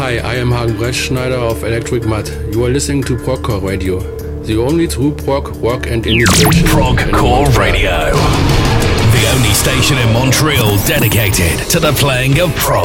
Hi, I am Hagen Brettschneider of Electric Mud. You are listening to Progcore Radio, the only true prog, rock and indie station. Progcore Radio, the only station in Montreal dedicated to the playing of prog.